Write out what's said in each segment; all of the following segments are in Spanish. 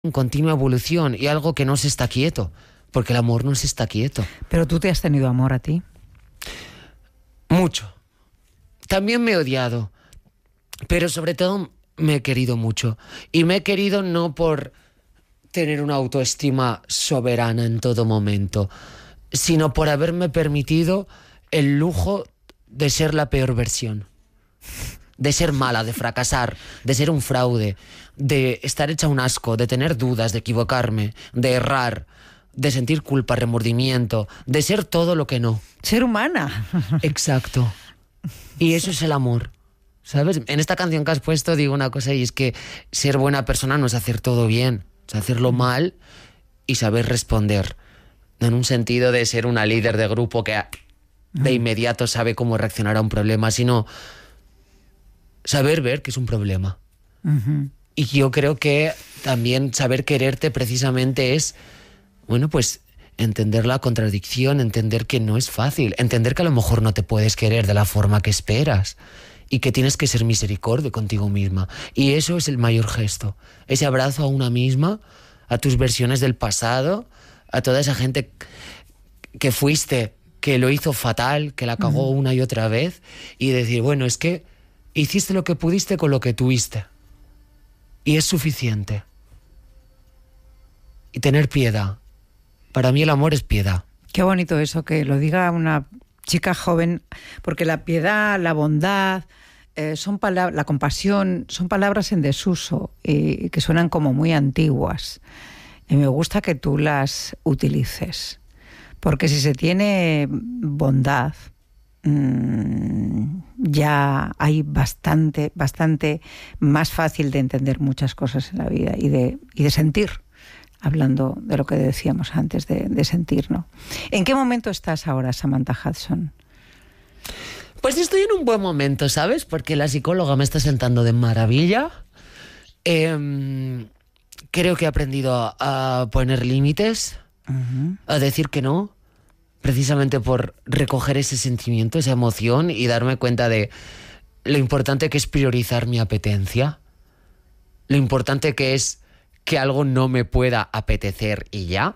en continua evolución y algo que no se está quieto, porque el amor no se está quieto. Pero tú te has tenido amor a ti. Mucho. También me he odiado, pero sobre todo me he querido mucho. Y me he querido no por tener una autoestima soberana en todo momento, sino por haberme permitido el lujo de ser la peor versión. De ser mala, de fracasar, de ser un fraude, de estar hecha un asco, de tener dudas, de equivocarme, de errar, de sentir culpa, remordimiento, de ser todo lo que no. Ser humana. Exacto. Y eso es el amor, ¿sabes? En esta canción que has puesto digo una cosa, y es que ser buena persona no es hacer todo bien, es hacerlo mal y saber responder. No en un sentido de ser una líder de grupo que de inmediato sabe cómo reaccionar a un problema, sino saber ver que es un problema. Y yo creo que también saber quererte precisamente es, bueno, pues entender la contradicción, entender que no es fácil, entender que a lo mejor no te puedes querer de la forma que esperas y que tienes que ser misericordia contigo misma. Y eso es el mayor gesto, ese abrazo a una misma, a tus versiones del pasado, a toda esa gente que fuiste, que lo hizo fatal, que la cagó una y otra vez, y decir, bueno, es que hiciste lo que pudiste con lo que tuviste. Y es suficiente. Y tener piedad. Para mí el amor es piedad. Qué bonito eso, que lo diga una chica joven, porque la piedad, la bondad, la compasión, son palabras en desuso y que suenan como muy antiguas. Y me gusta que tú las utilices. Porque si se tiene bondad, ya hay bastante más fácil de entender muchas cosas en la vida y de sentir, hablando de lo que decíamos antes de sentir, ¿no? ¿En qué momento estás ahora, Samantha Hudson? Pues estoy en un buen momento, ¿sabes? Porque la psicóloga me está sentando de maravilla. Creo que he aprendido a poner límites, a decir que no, precisamente por recoger ese sentimiento, esa emoción y darme cuenta de lo importante que es priorizar mi apetencia, lo importante que es que algo no me pueda apetecer y ya.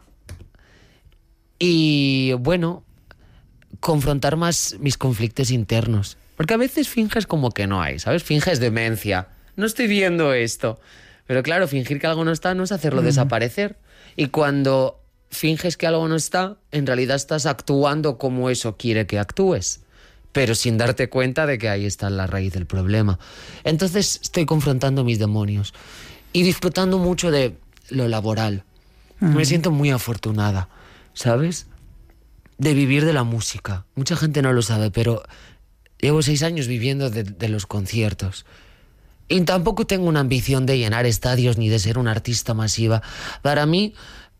Y bueno, confrontar más mis conflictos internos, porque a veces finges como que no hay, ¿sabes? Finges demencia. No estoy viendo esto. Pero claro, fingir que algo no está no es hacerlo desaparecer. Y cuando finges que algo no está, en realidad estás actuando como eso quiere que actúes, pero sin darte cuenta de que ahí está la raíz del problema. Entonces estoy confrontando mis demonios y disfrutando mucho de lo laboral. Me siento muy afortunada, ¿sabes? De vivir de la música. Mucha gente no lo sabe, pero llevo 6 años viviendo de los conciertos. Y tampoco tengo una ambición de llenar estadios ni de ser una artista masiva. Para mí,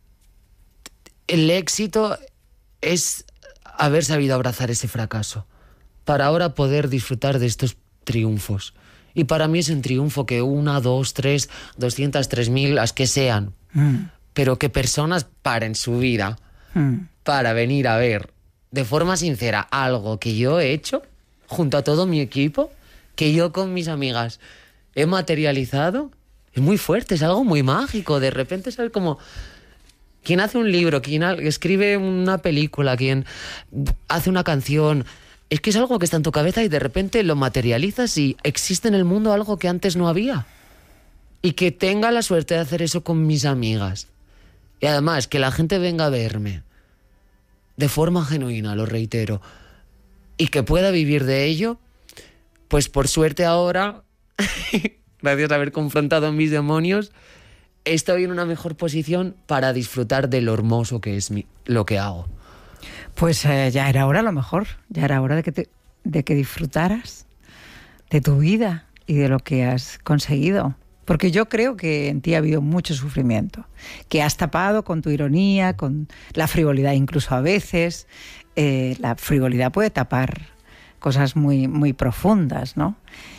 el éxito es haber sabido abrazar ese fracaso para ahora poder disfrutar de estos triunfos. Y para mí es un triunfo que 1, 2, 3, 200, 3000, las que sean, pero que personas paren su vida para venir a ver de forma sincera algo que yo he hecho junto a todo mi equipo, que yo con mis amigas he materializado, es muy fuerte, es algo muy mágico. De repente, ¿sabes? Como quien hace un libro, quien escribe una película, quien hace una canción, es que es algo que está en tu cabeza y de repente lo materializas y existe en el mundo algo que antes no había. Y que tenga la suerte de hacer eso con mis amigas. Y además, que la gente venga a verme de forma genuina, lo reitero, y que pueda vivir de ello, pues por suerte ahora, gracias a haber confrontado a mis demonios, estoy en una mejor posición para disfrutar de lo hermoso que es lo que hago. Pues ya era hora, a lo mejor. Ya era hora de que disfrutaras de tu vida y de lo que has conseguido. Porque yo creo que en ti ha habido mucho sufrimiento, que has tapado con tu ironía, con la frivolidad incluso a veces. La frivolidad puede tapar cosas muy, muy profundas, ¿no?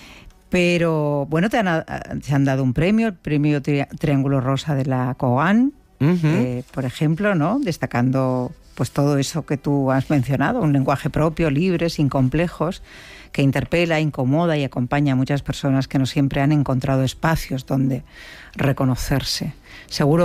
Pero bueno, te han dado un premio, el premio Triángulo Rosa de la COAN, por ejemplo, ¿no? Destacando pues todo eso que tú has mencionado, un lenguaje propio, libre, sin complejos, que interpela, incomoda y acompaña a muchas personas que no siempre han encontrado espacios donde reconocerse. seguro